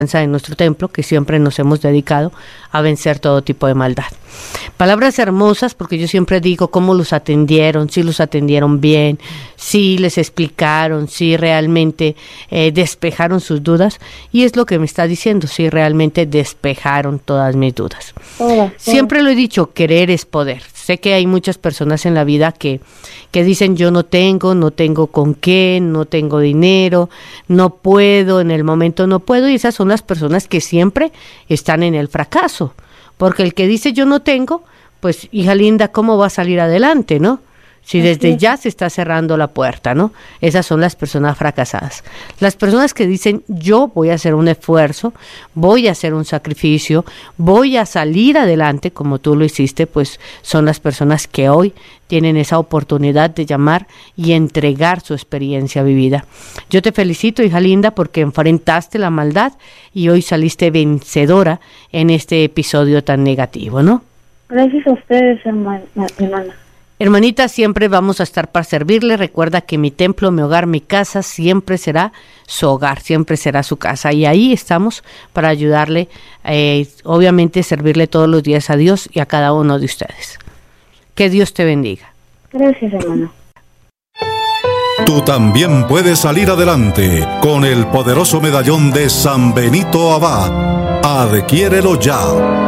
en nuestro templo, que siempre nos hemos dedicado a vencer todo tipo de maldad. Palabras hermosas, porque yo siempre digo cómo los atendieron, si los atendieron bien, si les explicaron, si realmente despejaron sus dudas, y es lo que me está diciendo, si realmente despejaron todas mis dudas. Siempre lo he dicho, querer es poder. Sé que hay muchas personas en la vida que dicen yo no tengo con qué, no tengo dinero, no puedo, en el momento no puedo, y esas son las personas que siempre están en el fracaso, porque el que dice yo no tengo, pues hija linda, ¿cómo va a salir adelante, no? Si desde ya se está cerrando la puerta, ¿no? Esas son las personas fracasadas. Las personas que dicen, yo voy a hacer un esfuerzo, voy a hacer un sacrificio, voy a salir adelante, como tú lo hiciste, pues son las personas que hoy tienen esa oportunidad de llamar y entregar su experiencia vivida. Yo te felicito, hija linda, porque enfrentaste la maldad y hoy saliste vencedora en este episodio tan negativo, ¿no? Gracias a ustedes, hermana. Hermanita, siempre vamos a estar para servirle. Recuerda que mi templo, mi hogar, mi casa siempre será su hogar, siempre será su casa. Y ahí estamos para ayudarle, obviamente servirle todos los días a Dios y a cada uno de ustedes. Que Dios te bendiga. Gracias, hermano. Tú también puedes salir adelante con el poderoso medallón de San Benito Abad. Adquiérelo ya.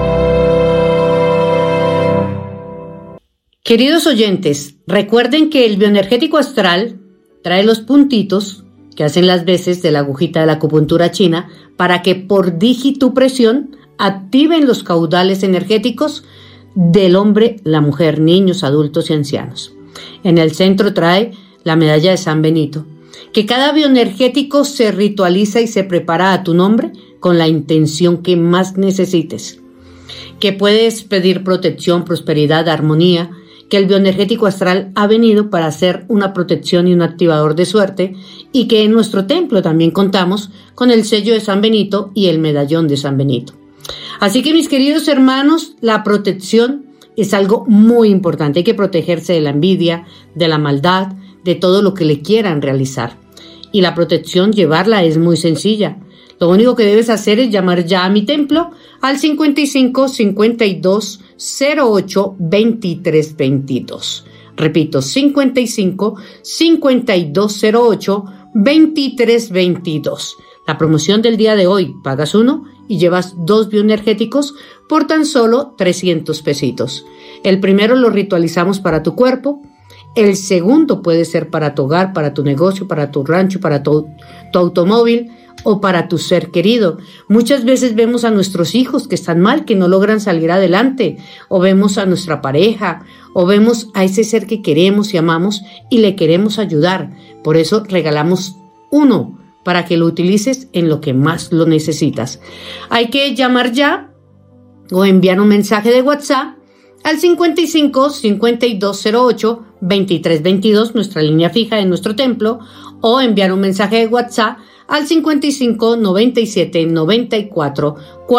Queridos oyentes, recuerden que el bioenergético astral trae los puntitos que hacen las veces de la agujita de la acupuntura china para que por digitopresión activen los caudales energéticos del hombre, la mujer, niños, adultos y ancianos. En el centro trae la medalla de San Benito, que cada bioenergético se ritualiza y se prepara a tu nombre con la intención que más necesites. Que puedes pedir protección, prosperidad, armonía, que el bioenergético astral ha venido para ser una protección y un activador de suerte, y que en nuestro templo también contamos con el sello de San Benito y el medallón de San Benito. Así que, mis queridos hermanos, la protección es algo muy importante. Hay que protegerse de la envidia, de la maldad, de todo lo que le quieran realizar. Y la protección, llevarla es muy sencilla. Lo único que debes hacer es llamar ya a mi templo al 55 52 08 23 22. Repito, 55 52 08 23 22. La promoción del día de hoy, pagas uno y llevas 2 bioenergéticos por tan solo 300 pesitos. El primero lo ritualizamos para tu cuerpo. El segundo puede ser para tu hogar, para tu negocio, para tu rancho, para tu automóvil o para tu ser querido. Muchas veces vemos a nuestros hijos que están mal, que no logran salir adelante, o vemos a nuestra pareja, o vemos a ese ser que queremos y amamos y le queremos ayudar. Por eso regalamos uno para que lo utilices en lo que más lo necesitas. Hay que llamar ya o enviar un mensaje de WhatsApp al 55 5208 23 22, nuestra línea fija en nuestro templo, o enviar un mensaje de WhatsApp al 55 97 94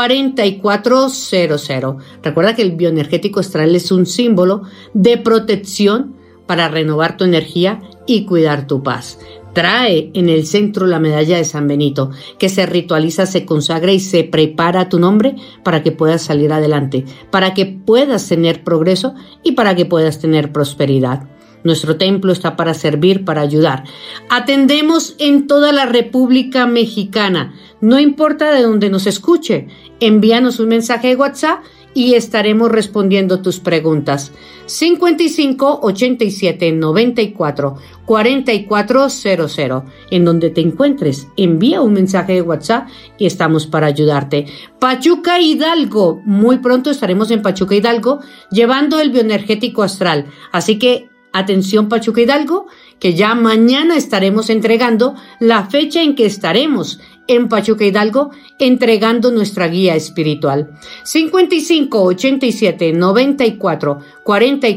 4400. Recuerda que el bioenergético astral es un símbolo de protección para renovar tu energía y cuidar tu paz. Trae en el centro la medalla de San Benito, que se ritualiza, se consagra y se prepara a tu nombre para que puedas salir adelante, para que puedas tener progreso y para que puedas tener prosperidad. Nuestro templo está para servir, para ayudar. Atendemos en toda la República Mexicana. No importa de dónde nos escuche, envíanos un mensaje de WhatsApp y estaremos respondiendo tus preguntas. 55 87 94 4400. En donde te encuentres, envía un mensaje de WhatsApp y estamos para ayudarte. Pachuca Hidalgo, muy pronto estaremos en Pachuca Hidalgo llevando el bioenergético astral. Así que atención, Pachuca Hidalgo, que ya mañana estaremos entregando la fecha en que estaremos en Pachuca Hidalgo entregando nuestra guía espiritual. 55 87 94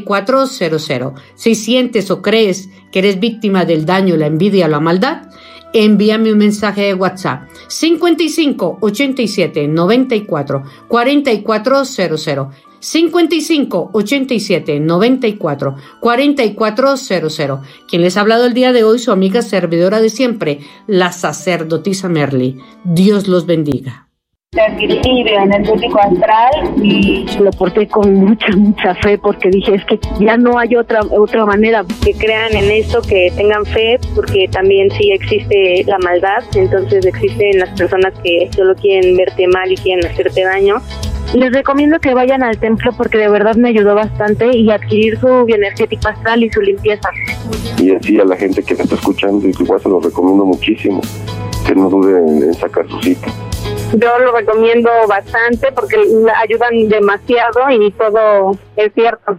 4400. Si sientes o crees que eres víctima del daño, la envidia o la maldad, envíame un mensaje de WhatsApp 55 87 94 4400. 55 87 94 4400. Quien les ha hablado el día de hoy, su amiga servidora de siempre, la sacerdotisa Merly. Dios los bendiga. Adquirí bioenergético astral y lo porté con mucha fe, porque dije, es que ya no hay otra manera. Que crean en esto, que tengan fe, porque también sí existe la maldad, entonces existen las personas que solo quieren verte mal y quieren hacerte daño. Les recomiendo que vayan al templo, porque de verdad me ayudó bastante, y adquirir su bioenergético astral y su limpieza. Y así a la gente que me está escuchando, igual se lo recomiendo muchísimo, que no duden en sacar su cita. Yo lo recomiendo bastante porque ayudan demasiado y todo es cierto.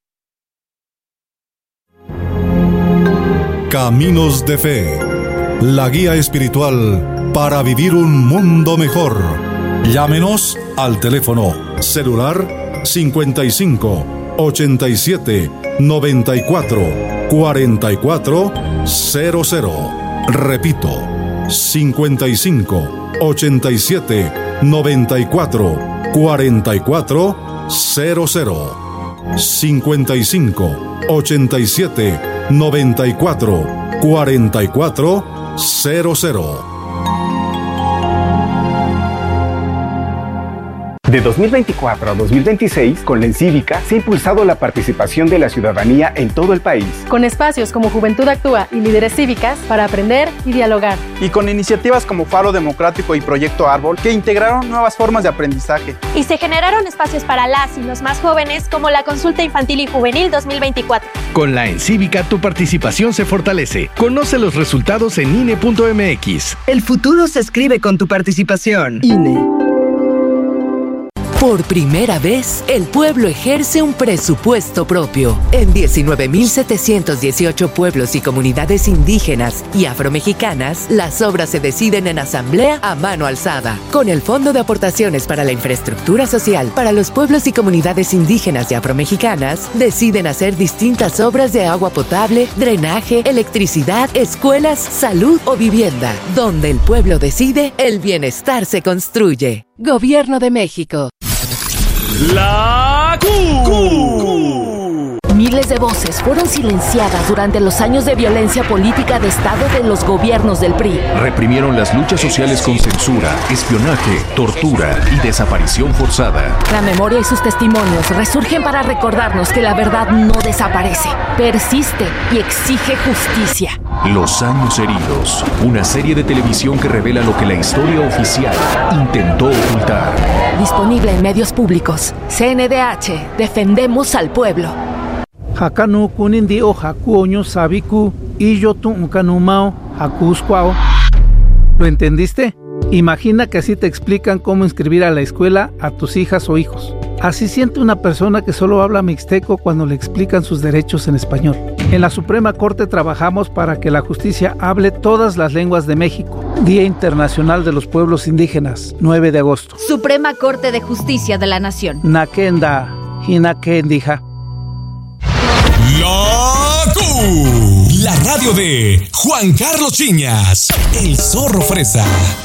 Caminos de Fe, la guía espiritual para vivir un mundo mejor. Llámenos al teléfono celular 55 87 94 44 00. Repito, 55 87 94 44 00. 55 87 94 44 00. De 2024 a 2026, con la Encívica se ha impulsado la participación de la ciudadanía en todo el país. Con espacios como Juventud Actúa y Líderes Cívicas para aprender y dialogar. Y con iniciativas como Faro Democrático y Proyecto Árbol, que integraron nuevas formas de aprendizaje. Y se generaron espacios para las y los más jóvenes, como la Consulta Infantil y Juvenil 2024. Con la Encívica tu participación se fortalece. Conoce los resultados en INE.mx. El futuro se escribe con tu participación. INE. Por primera vez, el pueblo ejerce un presupuesto propio. En 19.718 pueblos y comunidades indígenas y afromexicanas, las obras se deciden en asamblea a mano alzada. Con el Fondo de Aportaciones para la Infraestructura Social para los pueblos y comunidades indígenas y afromexicanas, deciden hacer distintas obras de agua potable, drenaje, electricidad, escuelas, salud o vivienda. Donde el pueblo decide, el bienestar se construye. Gobierno de México. La Q. Miles de voces fueron silenciadas durante los años de violencia política de Estado de los gobiernos del PRI. Reprimieron las luchas sociales con censura, espionaje, tortura y desaparición forzada. La memoria y sus testimonios resurgen para recordarnos que la verdad no desaparece, persiste y exige justicia. Los años heridos, una serie de televisión que revela lo que la historia oficial intentó ocultar. Disponible en medios públicos. CNDH, defendemos al pueblo. Hakanu kunindi o hakuoño sabiku y yo tu unkanumao hakusquao. ¿Lo entendiste? Imagina que así te explican cómo inscribir a la escuela a tus hijas o hijos. Así siente una persona que solo habla mixteco cuando le explican sus derechos en español. En la Suprema Corte trabajamos para que la justicia hable todas las lenguas de México. Día Internacional de los Pueblos Indígenas, 9 de agosto. Suprema Corte de Justicia de la Nación. Nakenda, Hinakendija. La Q, la radio de Juan Carlos Chiñas, el zorro fresa.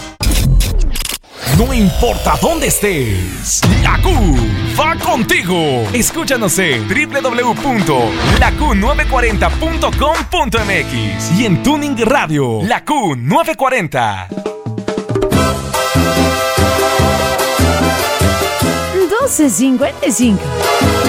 No importa dónde estés, la Q va contigo. Escúchanos en www.laq940.com.mx y en Tuning Radio, la Q940. 12:55.